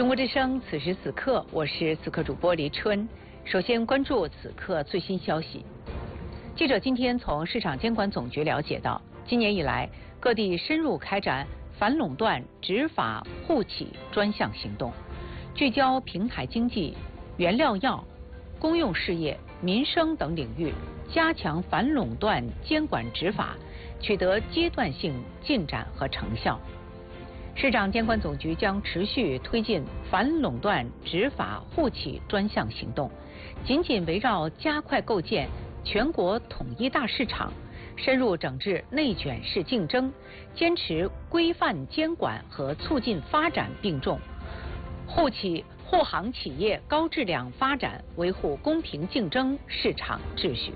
中国之声，此时此刻，我是此刻主播黎春。首先关注此刻最新消息。记者今天从市场监管总局了解到，今年以来，各地深入开展反垄断执法护企专项行动，聚焦平台经济、原料药、公用事业、民生等领域，加强反垄断监管执法，取得阶段性进展和成效。市场监管总局将持续推进反垄断执法护企专项行动，紧紧围绕加快构建全国统一大市场，深入整治内卷式竞争，坚持规范监管和促进发展并重，护航企业高质量发展，维护公平竞争市场秩序。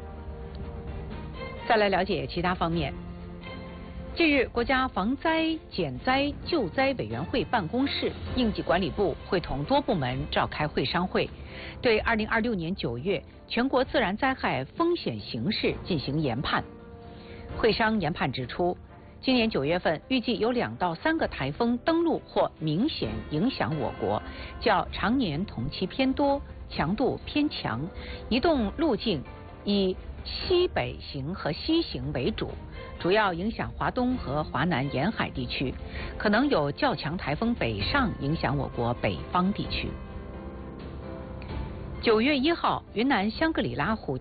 再来了解其他方面。近日，国家防灾减灾救灾委员会办公室、应急管理部会同多部门召开会商会，对2026年9月全国自然灾害风险形势进行研判。会商研判指出，今年9月份预计有2到3个台风登陆或明显影响我国，较常年同期偏多，强度偏强，移动路径以西北行和西行为主，主要影响华东和华南沿海地区，可能有较强台风北上影响我国北方地区。9月1号，云南香格里拉湖